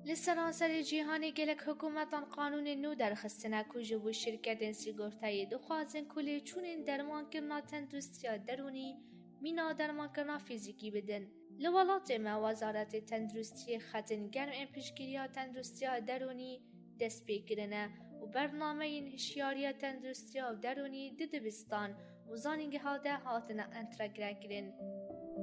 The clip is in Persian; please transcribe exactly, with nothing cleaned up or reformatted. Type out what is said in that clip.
لسرانسر جیهانی گلک حکومتان قانون نو درخستنه که جبو شرکت سیگورتایی دخوازن کلی چونین درمان کرنا تندرستیا درونی مینا درمان کرنا فیزیکی بدن. لولات ما وزارت تندرستی خطن گرم این پشگیریا تندرستیا درونی دست بگیرنه و برنامه این هشیاریا تندرستیا درونی ددبستان و زانینگه ها ده هاتنه انترگره کرن.